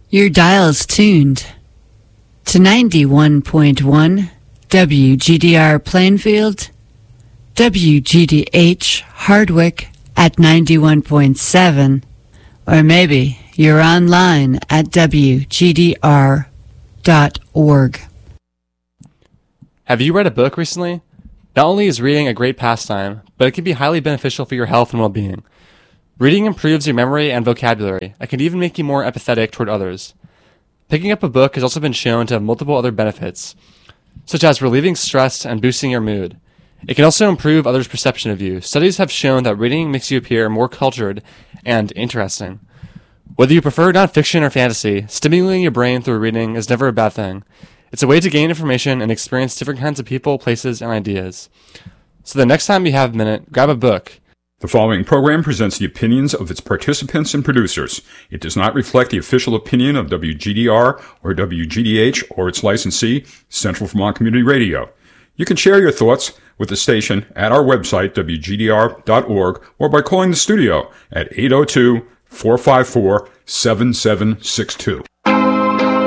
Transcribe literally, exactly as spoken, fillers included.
Your dial's tuned to ninety-one point one W G D R Plainfield, W G D H Hardwick at ninety-one point seven, or maybe you're online at W G D R dot org. Have you read a book recently? Not only is reading a great pastime, but it can be highly beneficial for your health and well-being. Reading improves your memory and vocabulary, and can even make you more empathetic toward others. Picking up a book has also been shown to have multiple other benefits, such as relieving stress and boosting your mood. It can also improve others' perception of you. Studies have shown that reading makes you appear more cultured and interesting. Whether you prefer nonfiction or fantasy, stimulating your brain through reading is never a bad thing. It's a way to gain information and experience different kinds of people, places, and ideas. So the next time you have a minute, grab a book. The following program presents the opinions of its participants and producers. It does not reflect the official opinion of W G D R or W G D H or its licensee, Central Vermont Community Radio. You can share your thoughts with the station at our website, W G D R dot org, or by calling the studio at eight oh two, four five four, seven seven six two.